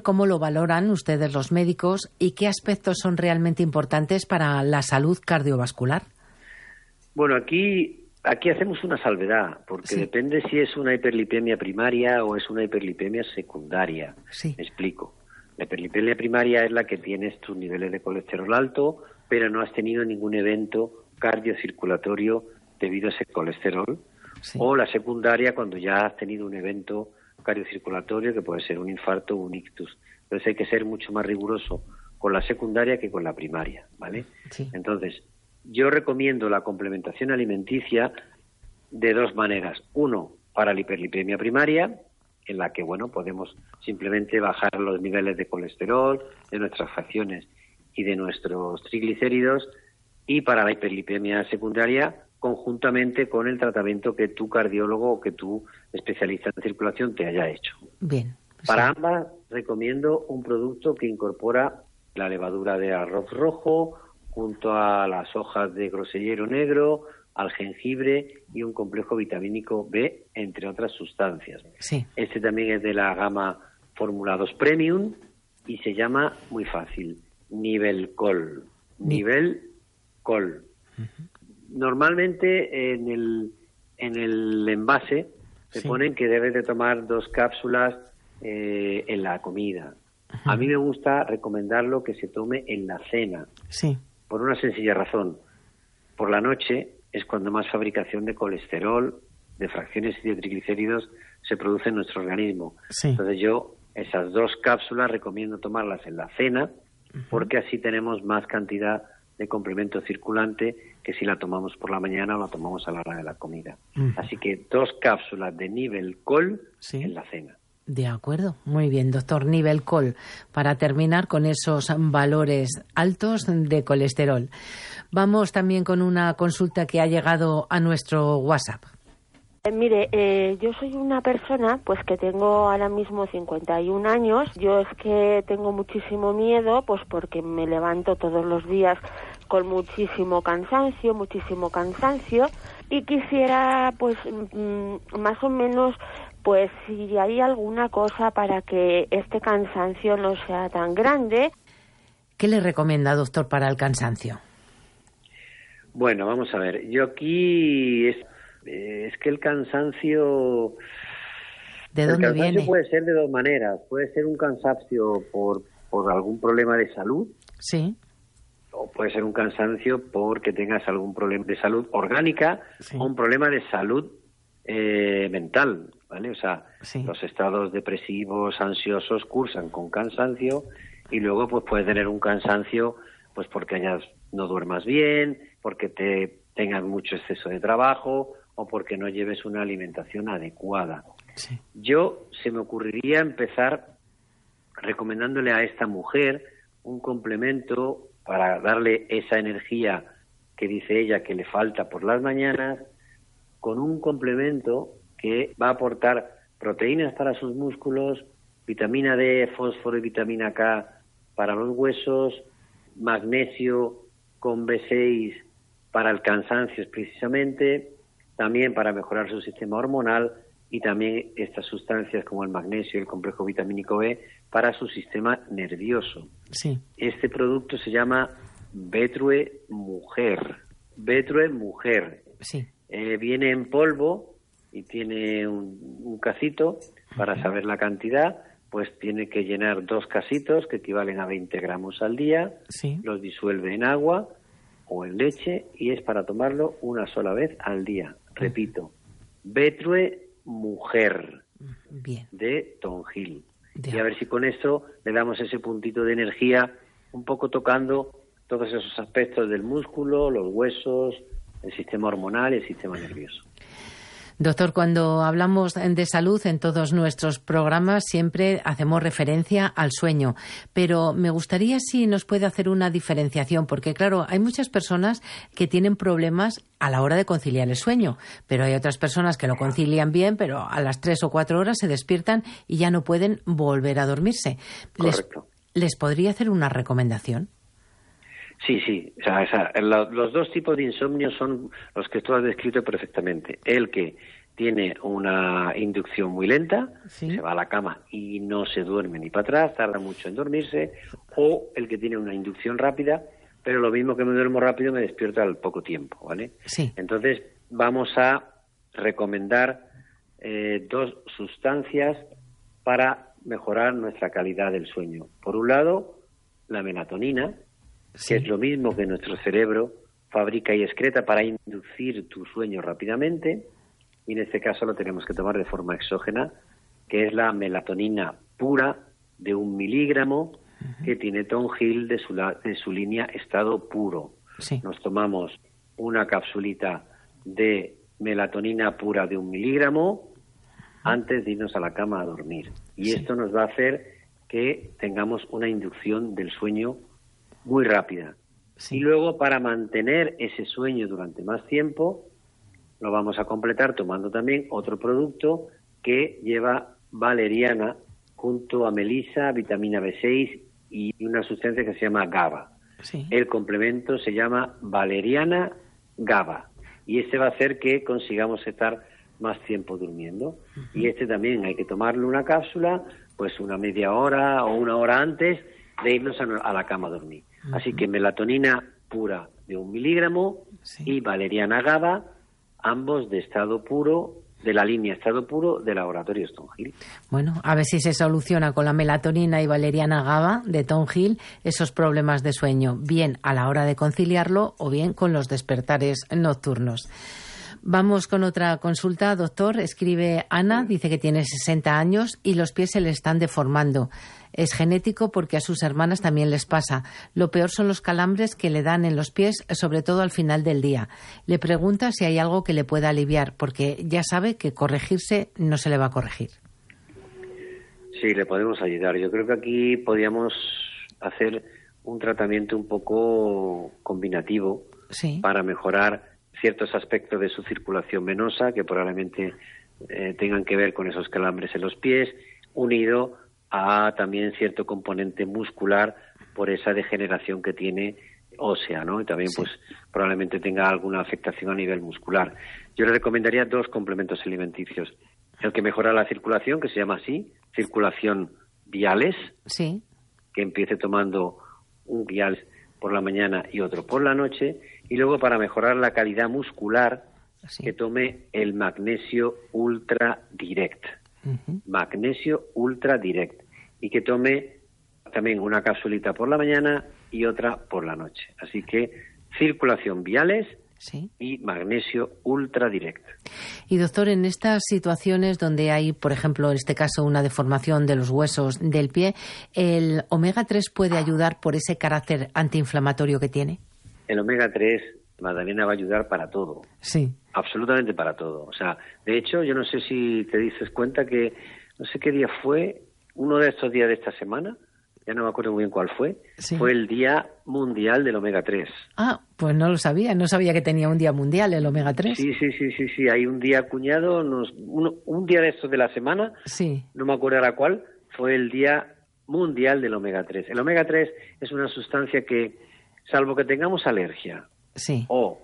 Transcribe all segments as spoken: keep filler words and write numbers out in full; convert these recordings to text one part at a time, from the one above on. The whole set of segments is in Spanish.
cómo lo valoran ustedes los médicos y qué aspectos son realmente importantes para la salud cardiovascular. Bueno, aquí aquí hacemos una salvedad, porque sí. depende si es una hiperlipemia primaria o es una hiperlipemia secundaria. Sí. Me explico. La hiperlipemia primaria es la que tienes tus niveles de colesterol alto, pero no has tenido ningún evento cardiocirculatorio debido a ese colesterol. Sí. O la secundaria, cuando ya has tenido un evento cardiocirculatorio, que puede ser un infarto o un ictus. Entonces hay que ser mucho más riguroso con la secundaria que con la primaria, ¿vale? Sí. Entonces, yo recomiendo la complementación alimenticia de dos maneras. Uno, para la hiperlipemia primaria, en la que, bueno, podemos simplemente bajar los niveles de colesterol, de nuestras facciones y de nuestros triglicéridos, y para la hiperlipemia secundaria, conjuntamente con el tratamiento que tu cardiólogo o que tu especialista en circulación te haya hecho. Bien. Sí. Para ambas recomiendo un producto que incorpora la levadura de arroz rojo junto a las hojas de grosellero negro, al jengibre y un complejo vitamínico B, entre otras sustancias. Sí. Este también es de la gama Formulados Premium y se llama, muy fácil, Nivelcol. Ni- Nivelcol. Uh-huh. Normalmente en el en el envase se Sí. ponen que debes de tomar dos cápsulas eh, en la comida. Uh-huh. A mí me gusta recomendarlo que se tome en la cena, Sí. por una sencilla razón. Por la noche es cuando más fabricación de colesterol, de fracciones y de triglicéridos se produce en nuestro organismo. Sí. Entonces yo esas dos cápsulas recomiendo tomarlas en la cena, uh-huh. porque así tenemos más cantidad de complemento circulante que si la tomamos por la mañana o la tomamos a la hora de la comida. Uh-huh. Así que dos cápsulas de Nivelcol Sí. en la cena. De acuerdo, muy bien, doctor Nivelcol, para terminar con esos valores altos de colesterol. Vamos también con una consulta que ha llegado a nuestro WhatsApp. Eh, mire, eh, yo soy una persona pues que tengo ahora mismo cincuenta y un años. Yo es que tengo muchísimo miedo, pues porque me levanto todos los días con muchísimo cansancio, muchísimo cansancio, y quisiera pues mm, más o menos pues si hay alguna cosa para que este cansancio no sea tan grande. ¿Qué le recomienda, doctor, para el cansancio? Bueno, vamos a ver. Yo aquí es, es que el cansancio... ¿De el dónde cansancio viene? puede ser de dos maneras. Puede ser un cansancio por, por algún problema de salud. Sí. O puede ser un cansancio porque tengas algún problema de salud orgánica, Sí. o un problema de salud eh, mental, ¿vale? O sea, Sí. los estados depresivos, ansiosos cursan con cansancio, y luego pues puedes tener un cansancio pues porque hayas, no duermas bien, porque te tengas mucho exceso de trabajo o porque no lleves una alimentación adecuada. Sí. Yo se me ocurriría empezar recomendándole a esta mujer un complemento para darle esa energía que dice ella que le falta por las mañanas, con un complemento que va a aportar proteínas para sus músculos, vitamina D, fósforo y vitamina K para los huesos, magnesio con B seis para el cansancio precisamente, también para mejorar su sistema hormonal, y también estas sustancias como el magnesio y el complejo vitamínico B para su sistema nervioso. Sí. Este producto se llama Betrue Mujer. Betrue Mujer. Sí. Eh, viene en polvo y tiene un, un casito. Para saber la cantidad, pues tiene que llenar dos casitos que equivalen a veinte gramos al día. Sí. Los disuelve en agua o en leche y es para tomarlo una sola vez al día. Repito, Betrue Mujer, Bien. de Tongil. De Y a ver si con esto le damos ese puntito de energía, un poco tocando todos esos aspectos del músculo, los huesos, el sistema hormonal y el sistema nervioso. Doctor, cuando hablamos de salud en todos nuestros programas siempre hacemos referencia al sueño, pero me gustaría si nos puede hacer una diferenciación, porque claro, hay muchas personas que tienen problemas a la hora de conciliar el sueño, pero hay otras personas que lo concilian bien, pero a las tres o cuatro horas se despiertan y ya no pueden volver a dormirse. Correcto. ¿Les, les podría hacer una recomendación? Sí, sí. O sea, esa, la, los dos tipos de insomnio son los que tú has descrito perfectamente. El que tiene una inducción muy lenta, sí. se va a la cama y no se duerme ni para atrás, tarda mucho en dormirse, o el que tiene una inducción rápida, pero lo mismo que me duermo rápido me despierto al poco tiempo, ¿vale? Sí. Entonces vamos a recomendar eh, dos sustancias para mejorar nuestra calidad del sueño. Por un lado, la melatonina, sí. que es lo mismo que nuestro cerebro fabrica y excreta para inducir tu sueño rápidamente, y en este caso lo tenemos que tomar de forma exógena, que es la melatonina pura de un miligramo uh-huh. que tiene Tom Hill de su, de su línea estado puro. Sí. Nos tomamos una capsulita de melatonina pura de un miligramo antes de irnos a la cama a dormir. Y sí. esto nos va a hacer que tengamos una inducción del sueño muy rápida. Sí. Y luego, para mantener ese sueño durante más tiempo, lo vamos a completar tomando también otro producto que lleva valeriana junto a melisa, vitamina B seis y una sustancia que se llama GABA. Sí. El complemento se llama valeriana GABA y este va a hacer que consigamos estar más tiempo durmiendo. Uh-huh. Y este también hay que tomarle una cápsula, pues una media hora o una hora antes de irnos a, a la cama a dormir. Uh-huh. Así que melatonina pura de un miligramo sí. y valeriana GABA, ambos de estado puro, de la línea estado puro de laboratorio Tom Hill. Bueno, a ver si se soluciona con la melatonina y valeriana GABA de Tom Hill esos problemas de sueño, bien a la hora de conciliarlo o bien con los despertares nocturnos. Vamos con otra consulta, doctor. Escribe Ana, dice que tiene sesenta años y los pies se le están deformando. Es genético porque a sus hermanas también les pasa. Lo peor son los calambres que le dan en los pies, sobre todo al final del día. Le pregunta si hay algo que le pueda aliviar, porque ya sabe que corregirse no se le va a corregir. Sí, le podemos ayudar. Yo creo que aquí podríamos hacer un tratamiento un poco combinativo sí. para mejorar ciertos aspectos de su circulación venosa que probablemente eh, tengan que ver con esos calambres en los pies, unido a también cierto componente muscular por esa degeneración que tiene ósea, ¿no? Y también sí. pues probablemente tenga alguna afectación a nivel muscular. Yo le recomendaría dos complementos alimenticios. El que mejora la circulación, que se llama así, circulación viales, sí. que empiece tomando un vial por la mañana y otro por la noche, y luego para mejorar la calidad muscular sí. que tome el magnesio ultra direct, uh-huh. magnesio ultra direct, y que tome también una capsulita por la mañana y otra por la noche. Así que circulación viales sí. y magnesio ultra direct. Y doctor, en estas situaciones donde hay, por ejemplo, en este caso una deformación de los huesos del pie, ¿el omega tres puede ayudar por ese carácter antiinflamatorio que tiene? El omega tres, Magdalena, va a ayudar para todo. Sí. Absolutamente para todo. O sea, de hecho, yo no sé si te dices cuenta que, no sé qué día fue, uno de estos días de esta semana, ya no me acuerdo muy bien cuál fue, sí. fue el Día Mundial del Omega tres. Ah, pues no lo sabía, no sabía que tenía un día mundial el Omega tres. Sí, sí, sí, sí, sí, hay un día acuñado, unos, uno, un día de estos de la semana, sí. no me acuerdo ahora cuál, fue el Día Mundial del Omega tres. El Omega tres es una sustancia que, salvo que tengamos alergia, sí. o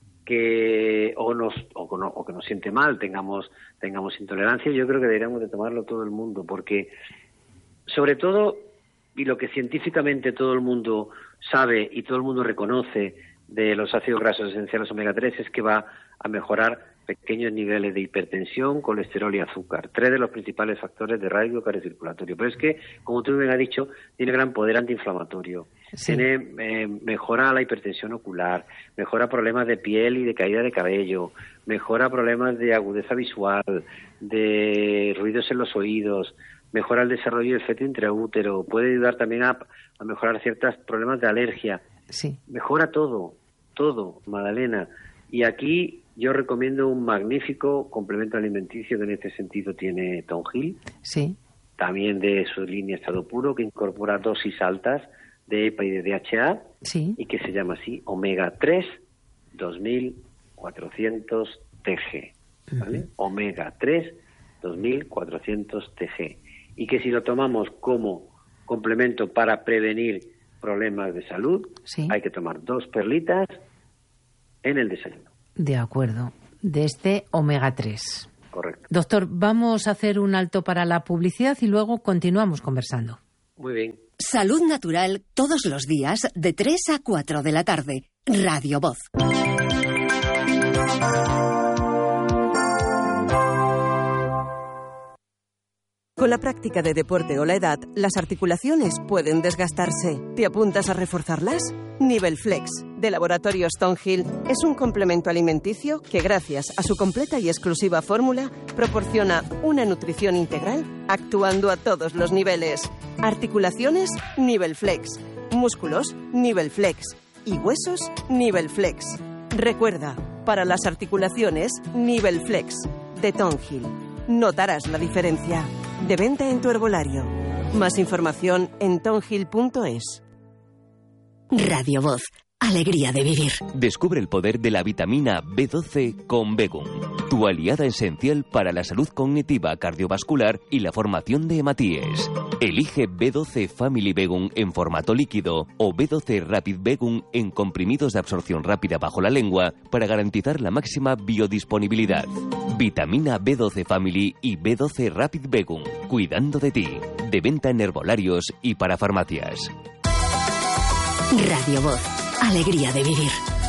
que o nos o, no, o que nos siente mal, tengamos tengamos intolerancia, yo creo que deberíamos de tomarlo todo el mundo, porque sobre todo, y lo que científicamente todo el mundo sabe y todo el mundo reconoce de los ácidos grasos esenciales omega tres es que va a mejorar pequeños niveles de hipertensión, colesterol y azúcar, tres de los principales factores de riesgo cardiocirculatorio. Pero es que, como tú me has dicho, tiene gran poder antiinflamatorio, sí. tiene eh, mejora la hipertensión ocular, mejora problemas de piel y de caída de cabello, mejora problemas de agudeza visual, de ruidos en los oídos, mejora el desarrollo del feto intraútero, puede ayudar también a, a mejorar ciertos problemas de alergia. Sí. Mejora todo, todo, Magdalena. Y aquí yo recomiendo un magnífico complemento alimenticio que en este sentido tiene Tom Hill. Sí. También de su línea estado puro, que incorpora dosis altas de E P A y de D H A. Sí. Y que se llama así omega tres dos mil cuatrocientos T G. ¿Vale? Uh-huh. omega tres dos mil cuatrocientos T G. Y que si lo tomamos como complemento para prevenir problemas de salud, sí. hay que tomar dos perlitas en el desayuno. De acuerdo. De este omega tres. correcto. Doctor, vamos a hacer un alto para la publicidad y luego continuamos conversando. Muy bien. Salud Natural todos los días de tres a cuatro de la tarde. Radio Voz. Con la práctica de deporte o la edad, las articulaciones pueden desgastarse. ¿Te apuntas a reforzarlas? Nivel Flex, de Laboratorios Tonhill, es un complemento alimenticio que, gracias a su completa y exclusiva fórmula, proporciona una nutrición integral actuando a todos los niveles. Articulaciones, Nivel Flex. Músculos, Nivel Flex. Y huesos, Nivel Flex. Recuerda, para las articulaciones, Nivel Flex, de Tonhill. Notarás la diferencia. De venta en tu herbolario. Más información en tonhill punto es. Radio Voz. Alegría de vivir. Descubre el poder de la vitamina B doce con Begum, tu aliada esencial para la salud cognitiva, cardiovascular y la formación de hematíes. Elige B doce Family Begum en formato líquido o B doce Rapid Begum en comprimidos de absorción rápida bajo la lengua para garantizar la máxima biodisponibilidad. Vitamina B doce Family y B doce Rapid Begum, cuidando de ti. De venta en herbolarios y para farmacias. Radio Voz. Alegría de vivir.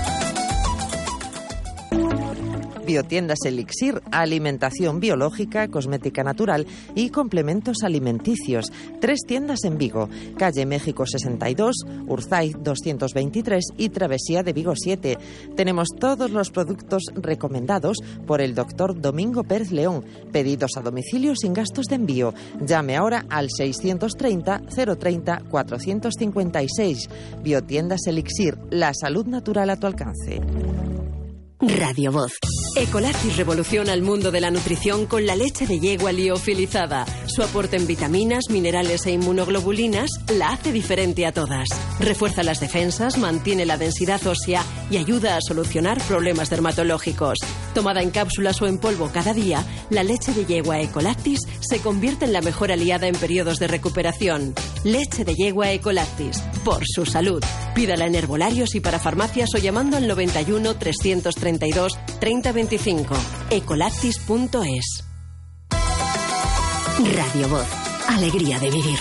Biotiendas Elixir, alimentación biológica, cosmética natural y complementos alimenticios. Tres tiendas en Vigo, calle México sesenta y dos, Urzaiz doscientos veintitrés y Travesía de Vigo siete. Tenemos todos los productos recomendados por el doctor Domingo Pérez León. Pedidos a domicilio sin gastos de envío. Llame ahora al seiscientos treinta, cero treinta, cuatrocientos cincuenta y seis. Biotiendas Elixir, la salud natural a tu alcance. Radio Voz. Ecolactis revoluciona el mundo de la nutrición con la leche de yegua liofilizada. Su aporte en vitaminas, minerales e inmunoglobulinas la hace diferente a todas. Refuerza las defensas, mantiene la densidad ósea y ayuda a solucionar problemas dermatológicos. Tomada en cápsulas o en polvo cada día, la leche de yegua Ecolactis se convierte en la mejor aliada en periodos de recuperación. Leche de yegua Ecolactis. Por su salud. Pídala en herbolarios y para farmacias o llamando al noventa y uno, trescientos treinta y dos, treinta veinticinco. ecolactis punto es. Radio Voz. Alegría de vivir.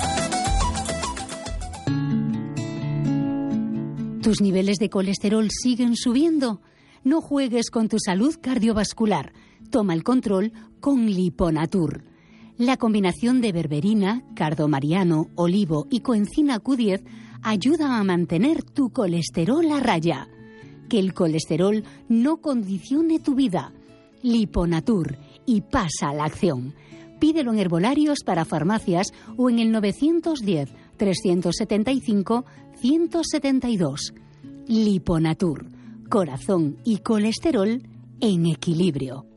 ¿Tus niveles de colesterol siguen subiendo? No juegues con tu salud cardiovascular. Toma el control con Liponatur. La combinación de berberina, cardomariano, olivo y coenzima Q diez ayuda a mantener tu colesterol a raya. Que el colesterol no condicione tu vida. Liponatur, y pasa a la acción. Pídelo en herbolarios para farmacias o en el novecientos diez, trescientos setenta y cinco, ciento setenta y dos. Liponatur, corazón y colesterol en equilibrio.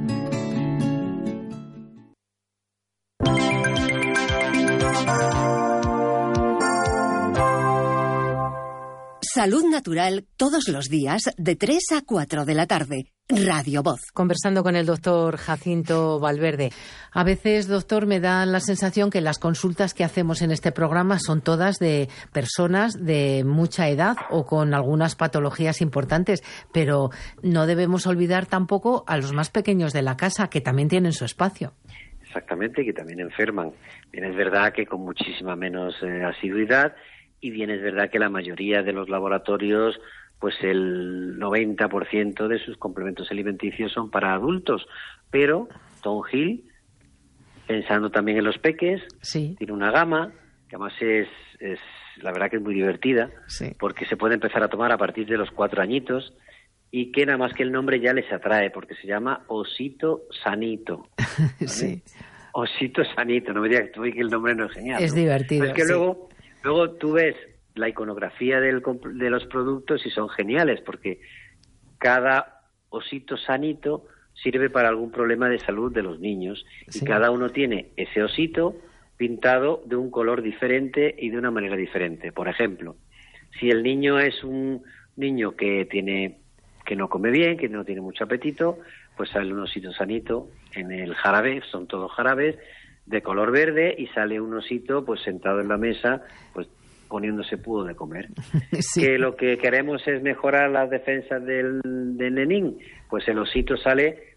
Salud Natural todos los días de tres a cuatro de la tarde. Radio Voz. Conversando con el doctor Jacinto Valverde. A veces, doctor, me da la sensación que las consultas que hacemos en este programa son todas de personas de mucha edad o con algunas patologías importantes, pero no debemos olvidar tampoco a los más pequeños de la casa, que también tienen su espacio. Exactamente, que también enferman. Bien, es verdad que con muchísima menos eh, asiduidad, y bien es verdad que la mayoría de los laboratorios, pues el noventa por ciento de sus complementos alimenticios son para adultos, pero Tonhill, pensando también en los peques, sí, tiene una gama que además es, es la verdad que es muy divertida, sí, porque se puede empezar a tomar a partir de los cuatro añitos y que nada más que el nombre ya les atrae, porque se llama Osito Sanito, ¿vale? Sí. Osito Sanito, no me digas tú que el nombre no es genial. Es ¿no? divertido. Es que sí. luego... Luego tú ves la iconografía del, de los productos y son geniales, porque cada osito sanito sirve para algún problema de salud de los niños, sí, y cada uno tiene ese osito pintado de un color diferente y de una manera diferente. Por ejemplo, si el niño es un niño que tiene que no come bien, que no tiene mucho apetito, pues sale un osito sanito en el jarabe, son todos jarabes, de color verde, y sale un osito pues sentado en la mesa pues poniéndose pudo de comer. Sí. Que lo que queremos es mejorar las defensas del, del nenín, pues el osito sale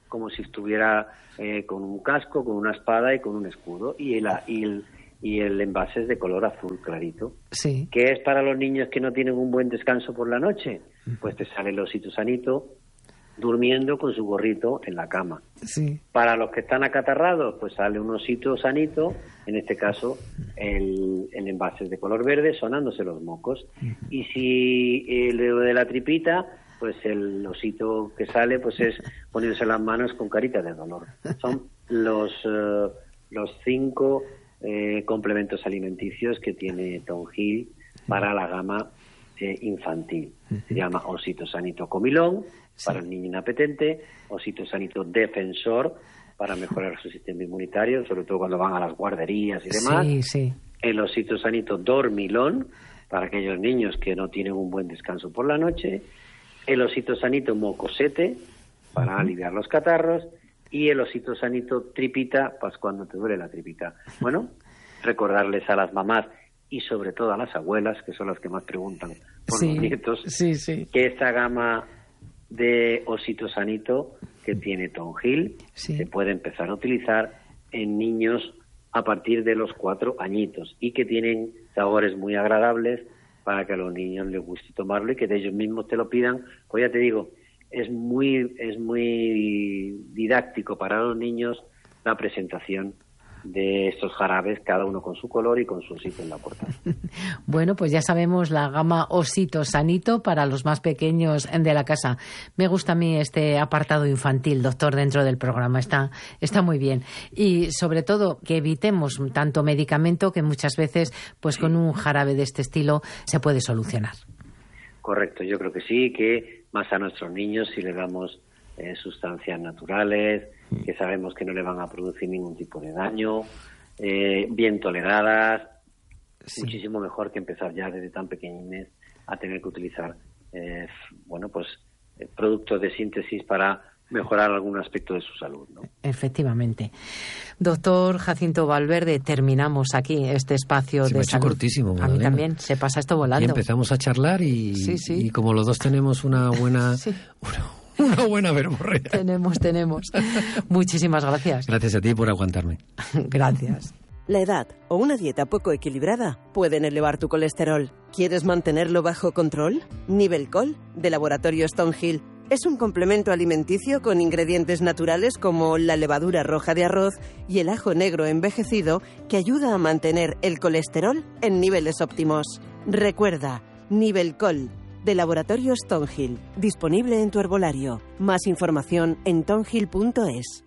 como si estuviera eh, con un casco, con una espada y con un escudo. Y el, y el, y el envase es de color azul clarito. Sí. ¿Qué es para los niños que no tienen un buen descanso por la noche? Pues te sale el osito sanito durmiendo con su gorrito en la cama. Sí. Para los que están acatarrados, pues sale un osito sanito, en este caso el, el envase es de color verde, sonándose los mocos. Y si el de la tripita, pues el osito que sale pues es poniéndose las manos con carita de dolor. Son los, uh, los cinco eh, complementos alimenticios que tiene Tonjil para la gama eh, infantil. Se llama osito sanito comilón, sí, para el niño inapetente, osito sanito defensor, para mejorar su sistema inmunitario, sobre todo cuando van a las guarderías y demás. Sí, sí. El osito sanito dormilón, para aquellos niños que no tienen un buen descanso por la noche. El osito sanito mocosete, para uh-huh. aliviar los catarros. Y el osito sanito tripita, pues cuando te duele la tripita. Bueno, recordarles a las mamás y sobre todo a las abuelas, que son las que más preguntan por sí, los nietos, sí, sí. que esta gama de osito sanito que tiene Tonjil sí. se puede empezar a utilizar en niños a partir de los cuatro añitos y que tienen sabores muy agradables para que a los niños les guste tomarlo y que de ellos mismos te lo pidan. Pues ya te digo, es muy es muy didáctico para los niños la presentación de estos jarabes, cada uno con su color y con su osito en la portada. Bueno, pues ya sabemos la gama osito sanito para los más pequeños de la casa. Me gusta a mí este apartado infantil, doctor, dentro del programa. Está, está muy bien. Y sobre todo que evitemos tanto medicamento que muchas veces pues con un jarabe de este estilo se puede solucionar. Correcto, yo creo que sí, que más a nuestros niños si le damos eh, sustancias naturales, que sabemos que no le van a producir ningún tipo de daño, eh, bien toleradas, sí. muchísimo mejor que empezar ya desde tan pequeñines a tener que utilizar eh, bueno pues eh, productos de síntesis para mejorar algún aspecto de su salud, ¿no? Efectivamente. Doctor Jacinto Valverde, terminamos aquí este espacio se de me ha hecho salud. Cortísimo, a mí también, se pasa esto volando. Y empezamos a charlar y, sí, sí. y como los dos tenemos una buena... sí. una, Una buena verborrea. Tenemos, tenemos. Muchísimas gracias. Gracias a ti por aguantarme. Gracias. La edad o una dieta poco equilibrada pueden elevar tu colesterol. ¿Quieres mantenerlo bajo control? Nivelcol, de Laboratorios Tonjil, es un complemento alimenticio con ingredientes naturales como la levadura roja de arroz y el ajo negro envejecido que ayuda a mantener el colesterol en niveles óptimos. Recuerda, Nivelcol, de Laboratorios Tonjil, disponible en tu herbolario. Más información en tonjil punto es.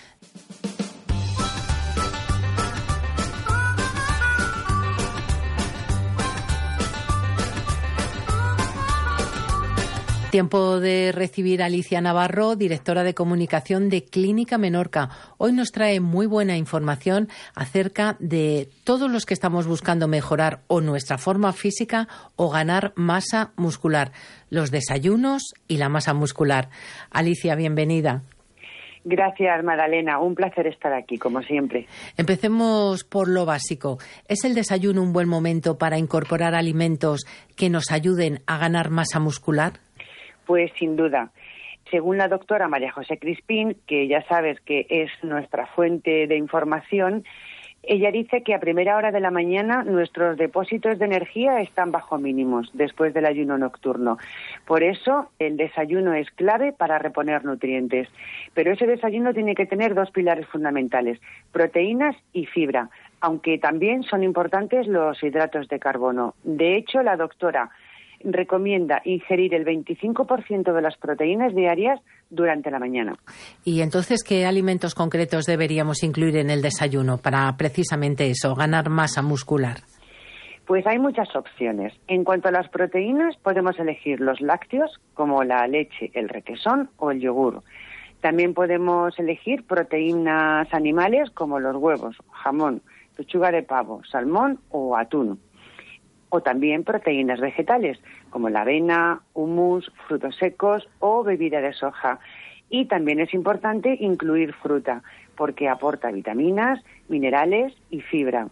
Tiempo de recibir a Alicia Navarro, directora de comunicación de Clínica Menorca. Hoy nos trae muy buena información acerca de todos los que estamos buscando mejorar o nuestra forma física o ganar masa muscular, los desayunos y la masa muscular. Alicia, bienvenida. Gracias, Magdalena. Un placer estar aquí, como siempre. Empecemos por lo básico. ¿Es el desayuno un buen momento para incorporar alimentos que nos ayuden a ganar masa muscular? Pues sin duda. Según la doctora María José Crispín, que ya sabes que es nuestra fuente de información, ella dice que a primera hora de la mañana nuestros depósitos de energía están bajo mínimos después del ayuno nocturno. Por eso el desayuno es clave para reponer nutrientes. Pero ese desayuno tiene que tener dos pilares fundamentales, proteínas y fibra, aunque también son importantes los hidratos de carbono. De hecho, la doctora recomienda ingerir el veinticinco por ciento de las proteínas diarias durante la mañana. Y entonces, ¿qué alimentos concretos deberíamos incluir en el desayuno para precisamente eso, ganar masa muscular? Pues hay muchas opciones. En cuanto a las proteínas, podemos elegir los lácteos, como la leche, el requesón o el yogur. También podemos elegir proteínas animales, como los huevos, jamón, pechuga de pavo, salmón o atún. O también proteínas vegetales, como la avena, hummus, frutos secos o bebida de soja. Y también es importante incluir fruta, porque aporta vitaminas, minerales y fibra.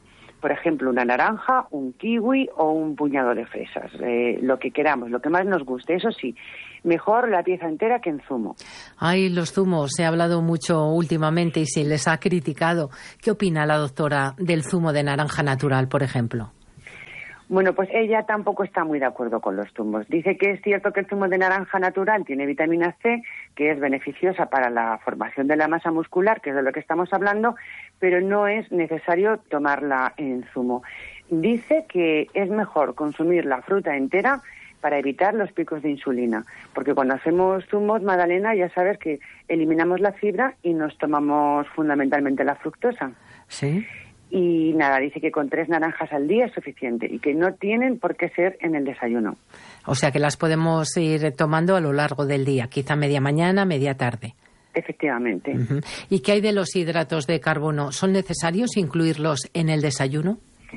por ejemplo, una naranja, un kiwi o un puñado de fresas, eh, lo que queramos, lo que más nos guste. Eso sí, mejor la pieza entera que en zumo. Ay, los zumos, se ha hablado mucho últimamente y se les ha criticado. ¿Qué opina la doctora del zumo de naranja natural, por ejemplo? Bueno, pues ella tampoco está muy de acuerdo con los zumos. Dice que es cierto que el zumo de naranja natural tiene vitamina C, que es beneficiosa para la formación de la masa muscular, que es de lo que estamos hablando, pero no es necesario tomarla en zumo. Dice que es mejor consumir la fruta entera para evitar los picos de insulina, porque cuando hacemos zumos, Madalena, ya sabes que eliminamos la fibra y nos tomamos fundamentalmente la fructosa. Sí. Y nada, dice que con tres naranjas al día es suficiente y que no tienen por qué ser en el desayuno. O sea que las podemos ir tomando a lo largo del día, quizá media mañana, media tarde. Efectivamente. Uh-huh. ¿Y qué hay de los hidratos de carbono? ¿Son necesarios incluirlos en el desayuno?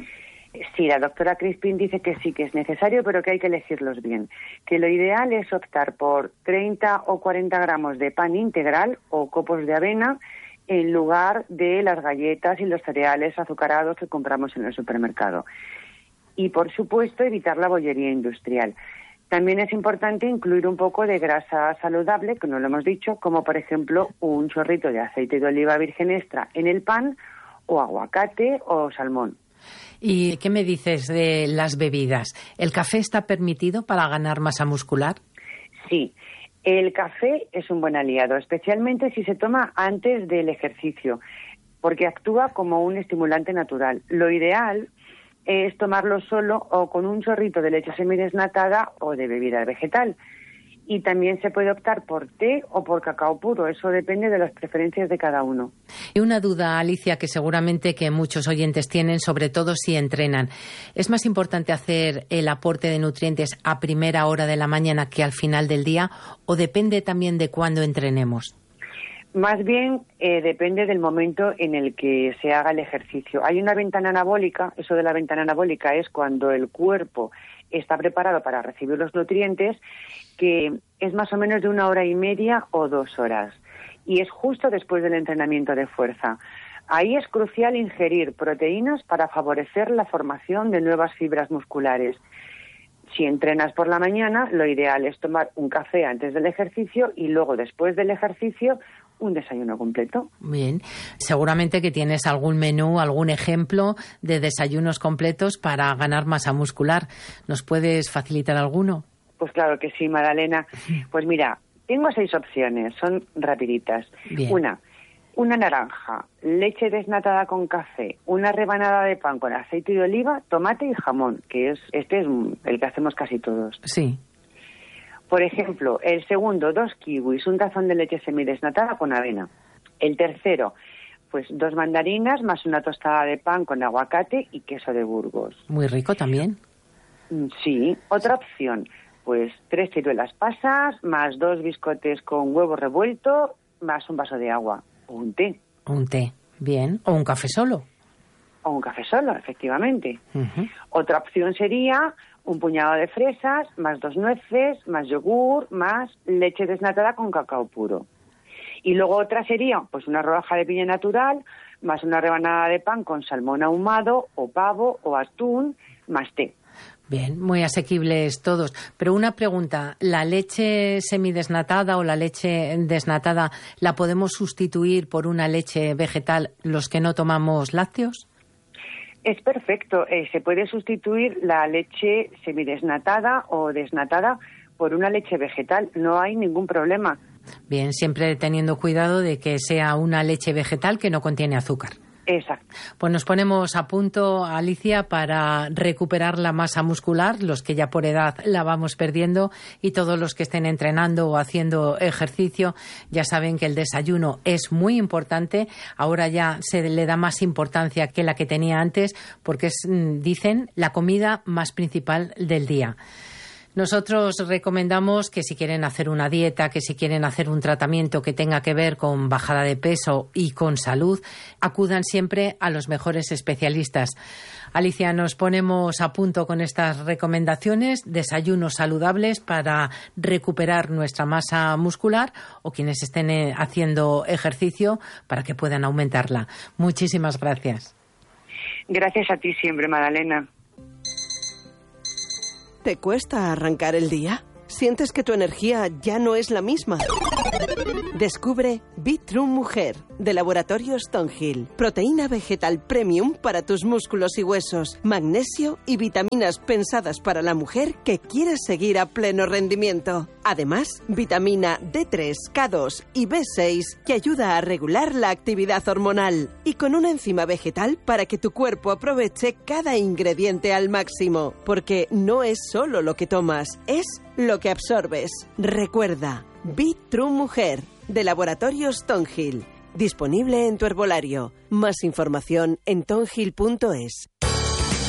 Sí, la doctora Crispin dice que sí, que es necesario, pero que hay que elegirlos bien. Que lo ideal es optar por treinta o cuarenta gramos de pan integral o copos de avena en lugar de las galletas y los cereales azucarados que compramos en el supermercado. Y, por supuesto, evitar la bollería industrial. También es importante incluir un poco de grasa saludable, que no lo hemos dicho, como, por ejemplo, un chorrito de aceite de oliva virgen extra en el pan, o aguacate o salmón. ¿Y qué me dices de las bebidas? ¿El café está permitido para ganar masa muscular? Sí. El café es un buen aliado, especialmente si se toma antes del ejercicio, porque actúa como un estimulante natural. Lo ideal es tomarlo solo o con un chorrito de leche semidesnatada o de bebida vegetal. Y también se puede optar por té o por cacao puro, eso depende de las preferencias de cada uno. Y una duda, Alicia, que seguramente que muchos oyentes tienen, sobre todo si entrenan. ¿Es más importante hacer el aporte de nutrientes a primera hora de la mañana que al final del día o depende también de cuándo entrenemos? Más bien eh, depende del momento en el que se haga el ejercicio. Hay una ventana anabólica, eso de la ventana anabólica es cuando el cuerpo está preparado para recibir los nutrientes, que es más o menos de una hora y media o dos horas. Y es justo después del entrenamiento de fuerza. Ahí es crucial ingerir proteínas para favorecer la formación de nuevas fibras musculares. Si entrenas por la mañana, lo ideal es tomar un café antes del ejercicio y luego, después del ejercicio, un desayuno completo. Bien. Seguramente que tienes algún menú, algún ejemplo de desayunos completos para ganar masa muscular. ¿Nos puedes facilitar alguno? Pues claro que sí, Madalena. Pues mira, tengo seis opciones, son rapiditas. Bien. Una, una naranja, leche desnatada con café, una rebanada de pan con aceite de oliva, tomate y jamón, que es este es el que hacemos casi todos. Sí. Por ejemplo, el segundo, dos kiwis, un tazón de leche semidesnatada con avena. El tercero, pues dos mandarinas más una tostada de pan con aguacate y queso de Burgos. Muy rico también. Sí. Otra opción, pues tres ciruelas pasas más dos biscotes con huevo revuelto más un vaso de agua o un té. Un té, bien. O un café solo. O un café solo, efectivamente. Uh-huh. Otra opción sería un puñado de fresas, más dos nueces, más yogur, más leche desnatada con cacao puro. Y luego otra sería pues una rodaja de piña natural, más una rebanada de pan con salmón ahumado, o pavo, o atún, más té. Bien, muy asequibles todos. Pero una pregunta, ¿la leche semidesnatada o la leche desnatada la podemos sustituir por una leche vegetal los que no tomamos lácteos? Es perfecto. Eh, se puede sustituir la leche semidesnatada o desnatada por una leche vegetal. No hay ningún problema. Bien, siempre teniendo cuidado de que sea una leche vegetal que no contiene azúcar. Exacto. Pues nos ponemos a punto, Alicia, para recuperar la masa muscular, los que ya por edad la vamos perdiendo, y todos los que estén entrenando o haciendo ejercicio ya saben que el desayuno es muy importante. Ahora ya se le da más importancia que la que tenía antes porque es, dicen, la comida más principal del día. Nosotros recomendamos que si quieren hacer una dieta, que si quieren hacer un tratamiento que tenga que ver con bajada de peso y con salud, acudan siempre a los mejores especialistas. Alicia, nos ponemos a punto con estas recomendaciones, desayunos saludables para recuperar nuestra masa muscular o quienes estén haciendo ejercicio para que puedan aumentarla. Muchísimas gracias. Gracias a ti siempre, Madalena. ¿Te cuesta arrancar el día? ¿Sientes que tu energía ya no es la misma? Descubre Bitrue Mujer, de Laboratorio Stonehill. Proteína vegetal premium para tus músculos y huesos. Magnesio y vitaminas pensadas para la mujer que quiere seguir a pleno rendimiento. Además, vitamina D tres, K dos y B seis que ayuda a regular la actividad hormonal. Y con una enzima vegetal para que tu cuerpo aproveche cada ingrediente al máximo. Porque no es solo lo que tomas, es lo que absorbes. Recuerda, Bitrue Mujer, de Laboratorio Stonehill. Disponible en tu herbolario. Más información en tonhill punto es.